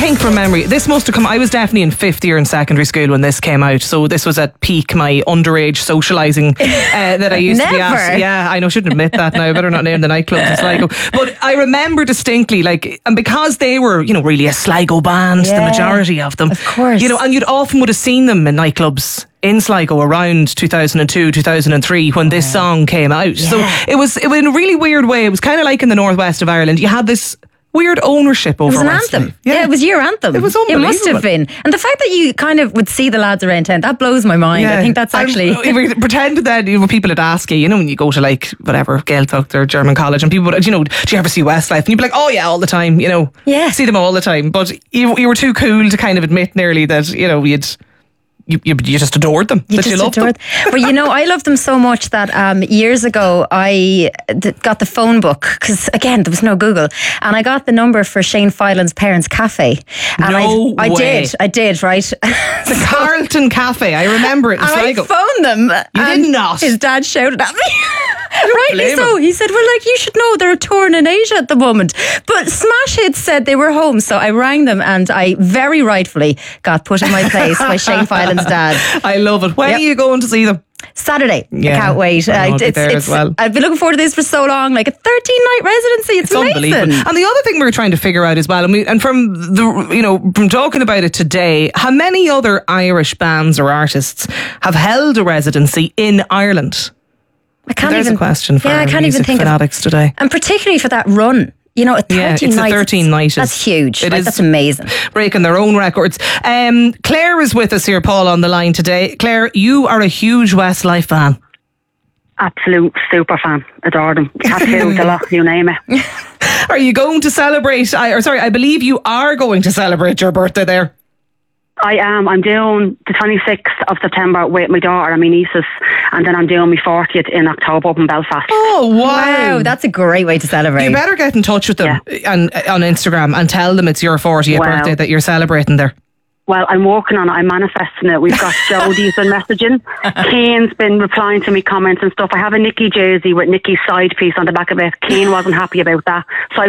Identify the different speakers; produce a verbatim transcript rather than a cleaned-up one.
Speaker 1: think from memory, this must have come, I was definitely in fifth year in secondary school when this came out, so this was at peak my underage socialising uh, that I used to be at. Yeah, I know, shouldn't admit that now, I better not name the nightclubs in Sligo. But I remember distinctly, like, and because they were, you know, really a Sligo band, yeah, the majority of them.
Speaker 2: Of course.
Speaker 1: You know, and you'd often would have seen them in nightclubs in Sligo around two thousand two, two thousand three when this oh. song came out. Yeah. So it was, it was in a really weird way. It was kind of like in the northwest of Ireland. You had this weird ownership over
Speaker 2: it. It was an
Speaker 1: Westlife.
Speaker 2: anthem. Yeah. yeah, it was your anthem.
Speaker 1: It was
Speaker 2: It
Speaker 1: unbelievable.
Speaker 2: must have been. And the fact that you kind of would see the lads around town, that blows my mind. Yeah. I think that's actually...
Speaker 1: Pretend that, you know, people would ask you, you know, when you go to like, whatever, Gaeltacht or German college, and people would, you know, do you ever see Westlife? And you'd be like, oh yeah, all the time, you know.
Speaker 2: Yeah.
Speaker 1: See them all the time. But you, you were too cool to kind of admit nearly that, you know, you'd... You, you, you just adored them.
Speaker 2: You
Speaker 1: that
Speaker 2: just
Speaker 1: you loved
Speaker 2: adored
Speaker 1: them.
Speaker 2: But you know, I loved them so much that um, years ago I d- got the phone book, because again there was no Google, and I got the number for Shane Filan's parents' cafe. And
Speaker 1: no
Speaker 2: I, I
Speaker 1: way.
Speaker 2: did, I did, right?
Speaker 1: The so, Carlton Cafe. I remember it in Sligo.
Speaker 2: I phoned them.
Speaker 1: You
Speaker 2: and
Speaker 1: did not.
Speaker 2: His dad shouted at me. Rightly so. He said, well, like, you should know they're touring in Asia at the moment. But Smash Hits said they were home, so I rang them and I very rightfully got put in my place by Shane Filan's dad.
Speaker 1: I love it. When yep. are you going to see them?
Speaker 2: Saturday.
Speaker 1: Yeah,
Speaker 2: I can't wait.
Speaker 1: I know,
Speaker 2: uh, it's,
Speaker 1: there
Speaker 2: it's,
Speaker 1: as well.
Speaker 2: I've been looking forward to this for so long. Like a thirteen night residency. It's,
Speaker 1: it's unbelievable. And the other thing we were trying to figure out as well, and, we, and from the you know from talking about it today, how many other Irish bands or artists have held a residency in Ireland?
Speaker 2: I can't
Speaker 1: There's
Speaker 2: even,
Speaker 1: a question for
Speaker 2: yeah,
Speaker 1: our
Speaker 2: I can't
Speaker 1: music
Speaker 2: even think
Speaker 1: fanatics
Speaker 2: of,
Speaker 1: today,
Speaker 2: and particularly for that run. You know, a thirteen
Speaker 1: yeah, it's
Speaker 2: nights.
Speaker 1: A thirteen nights.
Speaker 2: That's huge.
Speaker 1: It
Speaker 2: like,
Speaker 1: is
Speaker 2: that's amazing.
Speaker 1: Breaking their own records. Um, Claire is with us here, Paul, on the line today. Claire, you are a huge Westlife fan.
Speaker 3: Absolute super fan. Adore them. Tattoo, the lot, you name it.
Speaker 1: Are you going to celebrate? I, or sorry, I believe you are going to celebrate your birthday there.
Speaker 3: I am. I'm doing the twenty-sixth of September with my daughter and my nieces, and then I'm doing my fortieth in October up in Belfast.
Speaker 1: Oh, wow.
Speaker 2: Wow, that's a great way to celebrate.
Speaker 1: You better get in touch with them yeah. and, on Instagram and tell them it's your fortieth
Speaker 3: wow.
Speaker 1: birthday that you're celebrating there.
Speaker 3: Well, I'm working on it. I'm manifesting it. We've got Jodie's been messaging. Kane's been replying to me comments and stuff. I have a Nikki jersey with Nikki's side piece on the back of it. Kane wasn't happy about that. So I